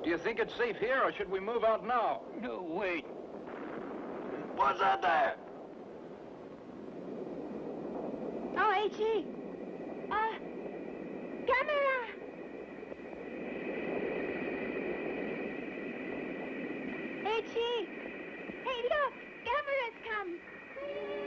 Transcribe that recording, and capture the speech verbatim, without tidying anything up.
Do you think it's safe here, or should we move out now? No, wait. What's that there? Oh, H E. Uh, camera! H E.